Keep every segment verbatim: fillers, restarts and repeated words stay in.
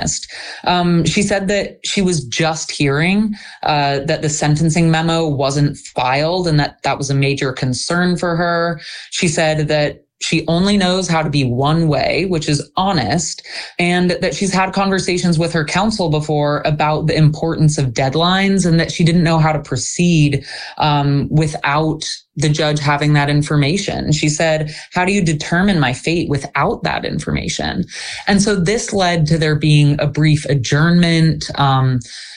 honest. Um, she said that she was just hearing uh, that the sentencing memo wasn't filed and that that was a major concern for her. She said that she only knows how to be one way, which is honest, and that she's had conversations with her counsel before about the importance of deadlines and that she didn't know how to proceed um, without the judge having that information. She said, how do you determine my fate without that information? And so this led to there being a brief adjournment um,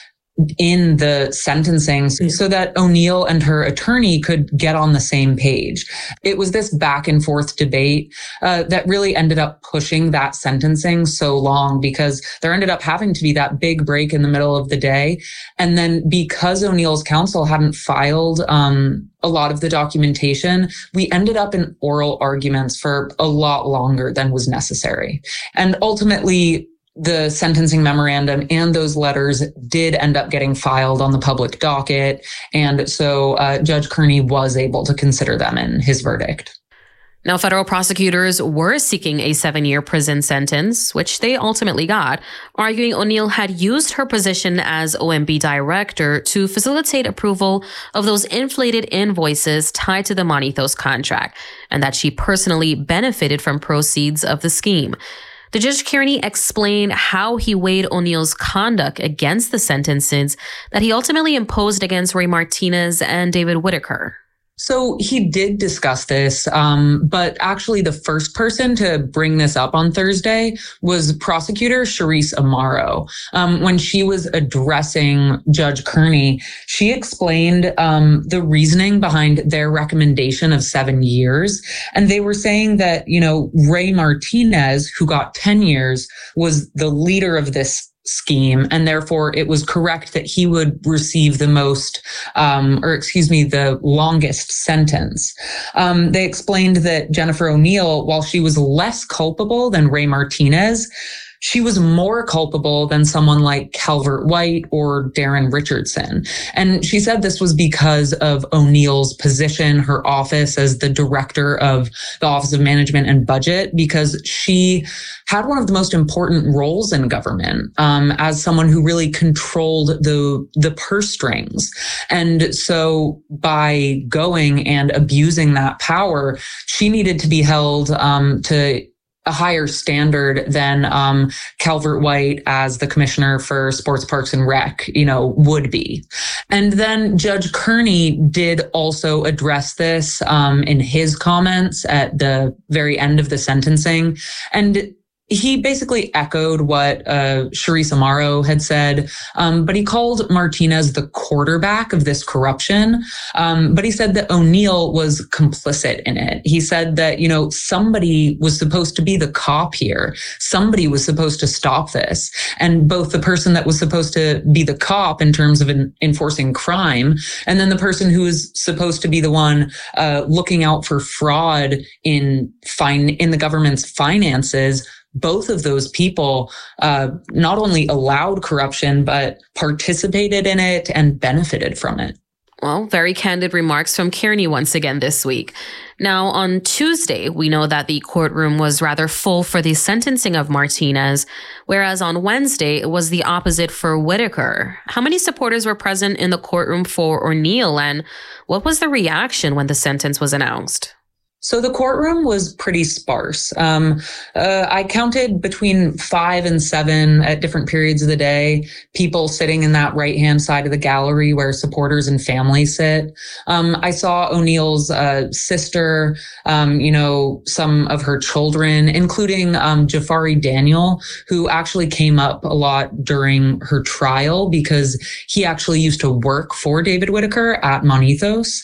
in the sentencing so that O'Neill and her attorney could get on the same page. It was this back and forth debate uh, that really ended up pushing that sentencing so long because there ended up having to be that big break in the middle of the day. And then because O'Neill's counsel hadn't filed um, a lot of the documentation, we ended up in oral arguments for a lot longer than was necessary. And ultimately, the sentencing memorandum and those letters did end up getting filed on the public docket. And so uh, Judge Kearney was able to consider them in his verdict. Now, federal prosecutors were seeking a seven-year prison sentence, which they ultimately got, arguing O'Neill had used her position as O M B director to facilitate approval of those inflated invoices tied to the Monethos contract, and that she personally benefited from proceeds of the scheme. The Judge Kearney explained how he weighed O'Neill's conduct against the sentences that he ultimately imposed against Ray Martinez and David Whitaker. So he did discuss this, um, but actually the first person to bring this up on Thursday was prosecutor Charisse Amaro. Um, when she was addressing Judge Kearney, she explained um, the reasoning behind their recommendation of seven years. And they were saying that, you know, Ray Martinez, who got ten years, was the leader of this scheme, and therefore it was correct that he would receive the most, um, or excuse me, the longest sentence. Um, they explained that Jennifer O'Neill, while she was less culpable than Ray Martinez, she was more culpable than someone like Calvert White or Darren Richardson. And she said this was because of O'Neill's position, her office as the director of the Office of Management and Budget, because she had one of the most important roles in government um, as someone who really controlled the, the purse strings. And so by going and abusing that power, she needed to be held um, to a higher standard than um, Calvert White as the commissioner for sports, parks, and rec, you know, would be. And then Judge Kearney did also address this um, in his comments at the very end of the sentencing. And he basically echoed what uh, Charisse Amaro had said, um, but he called Martinez the quarterback of this corruption. Um, but he said that O'Neill was complicit in it. He said that, you know, somebody was supposed to be the cop here. Somebody was supposed to stop this. And both the person that was supposed to be the cop in terms of en- enforcing crime, and then the person who was supposed to be the one uh, looking out for fraud in fin- in the government's finances, both of those people uh, not only allowed corruption, but participated in it and benefited from it. Well, very candid remarks from Kearney once again this week. Now, on Tuesday, we know that the courtroom was rather full for the sentencing of Martinez, whereas on Wednesday, it was the opposite for Whitaker. How many supporters were present in the courtroom for O'Neill, and what was the reaction when the sentence was announced? So the courtroom was pretty sparse. Um, uh, I counted between five and seven at different periods of the day, people sitting in that right-hand side of the gallery where supporters and family sit. Um, I saw O'Neill's uh, sister, um, you know, some of her children, including um, Jafari Daniel, who actually came up a lot during her trial because he actually used to work for David Whitaker at Monethos.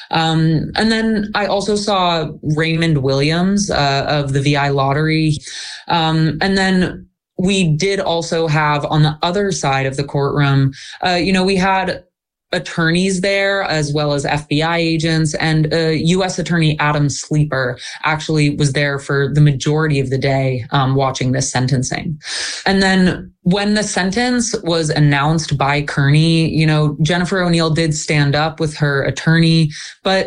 Um, and then I also saw Raymond Williams uh, of the V I Lottery. Um, and then we did also have on the other side of the courtroom, uh, you know, we had attorneys there as well as F B I agents, and uh, U S Attorney Adam Sleeper actually was there for the majority of the day um, watching this sentencing. And then when the sentence was announced by Kearney, you know, Jennifer O'Neill did stand up with her attorney, but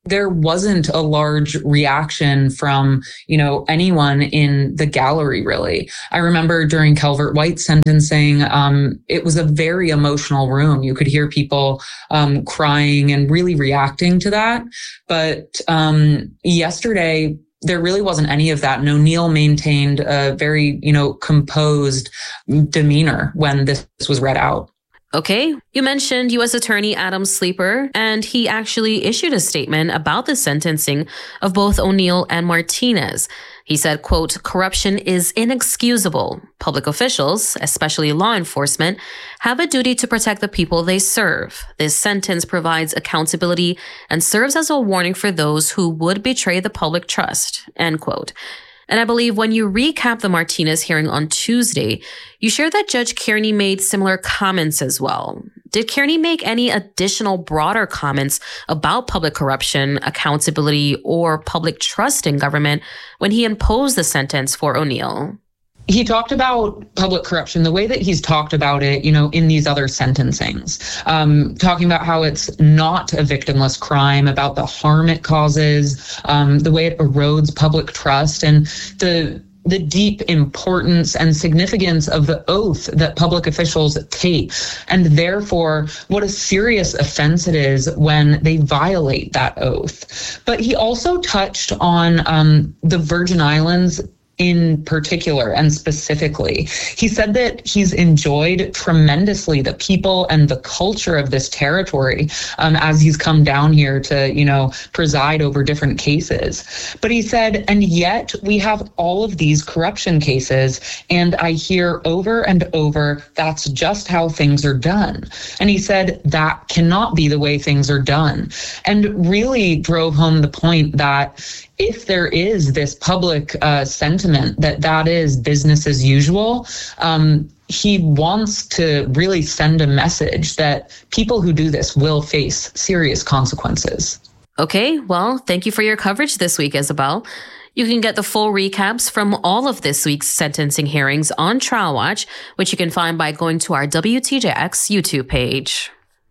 there wasn't a large reaction from, you know, anyone in the gallery, really. I remember during Calvert White's sentencing, um, it was a very emotional room. You could hear people um, crying and really reacting to that. But um, yesterday, there really wasn't any of that. And O'Neill maintained a very, you know, composed demeanor when this was read out. Okay, you mentioned U S Attorney Adam Sleeper, and he actually issued a statement about the sentencing of both O'Neill and Martinez. He said, quote, "Corruption is inexcusable. Public officials, especially law enforcement, have a duty to protect the people they serve. This sentence provides accountability and serves as a warning for those who would betray the public trust," end quote. And I believe when you recap the Martinez hearing on Tuesday, you shared that Judge Kearney made similar comments as well. Did Kearney make any additional broader comments about public corruption, accountability, or public trust in government when he imposed the sentence for O'Neill? He talked about public corruption the way that he's talked about it, you know, in these other sentencings, um, talking about how it's not a victimless crime, about the harm it causes, um, the way it erodes public trust, and the the deep importance and significance of the oath that public officials take, and therefore what a serious offense it is when they violate that oath. But he also touched on um, the Virgin Islands in particular and specifically. He said that he's enjoyed tremendously the people and the culture of this territory um, as he's come down here to, you know, preside over different cases. But he said, and yet we have all of these corruption cases, and I hear over and over, that's just how things are done. And he said that cannot be the way things are done, and really drove home the point that if there is this public uh, sentiment that that is business as usual, um, he wants to really send a message that people who do this will face serious consequences. Okay, well, thank you for your coverage this week, Isabel. You can get the full recaps from all of this week's sentencing hearings on Trial Watch, which you can find by going to our W T J X YouTube page.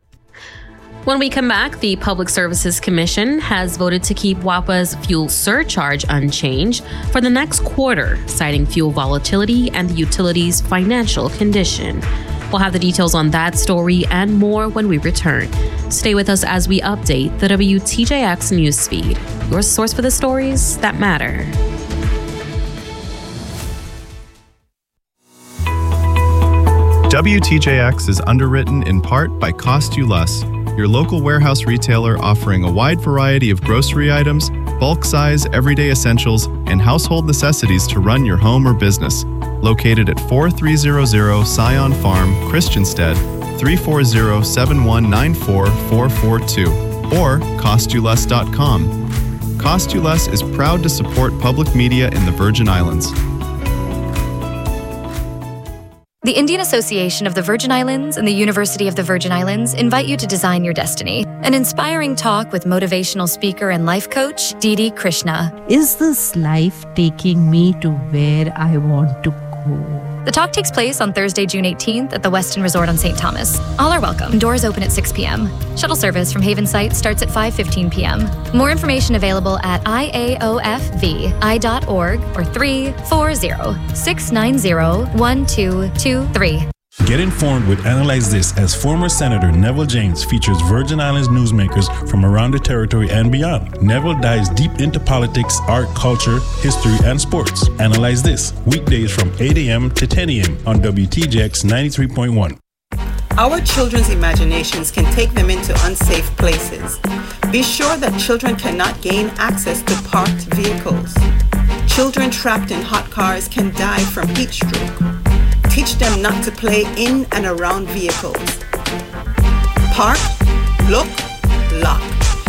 When we come back, the Public Services Commission has voted to keep W A P A's fuel surcharge unchanged for the next quarter, citing fuel volatility and the utility's financial condition. We'll have the details on that story and more when we return. Stay with us as we update the W T J X newsfeed, your source for the stories that matter. W T J X is underwritten in part by Cost You Less, your local warehouse retailer offering a wide variety of grocery items, bulk size, everyday essentials, and household necessities to run your home or business. Located at forty-three hundred Scion Farm, Christiansted, three four zero, seven one nine four, four four two, or cost you less dot com. Cost You Less is proud to support public media in the Virgin Islands. The Indian Association of the Virgin Islands and the University of the Virgin Islands invite you to design your destiny. An inspiring talk with motivational speaker and life coach, Didi Krishna. Is this life taking me to where I want to go? The talk takes place on Thursday, June eighteenth at the Westin Resort on Saint Thomas. All are welcome. Doors open at six p.m. Shuttle service from Haven site starts at five fifteen p.m. More information available at I A O F V I dot org or three four zero, six nine zero, one two two three. Get informed with Analyze This as former Senator Neville James features Virgin Islands newsmakers from around the territory and beyond. Neville dives deep into politics, art, culture, history, and sports. Analyze This, weekdays from eight a.m. to ten a.m. on W T J X ninety-three point one. Our children's imaginations can take them into unsafe places. Be sure that children cannot gain access to parked vehicles. Children trapped in hot cars can die from heat stroke. Teach them not to play in and around vehicles. Park, look, lock.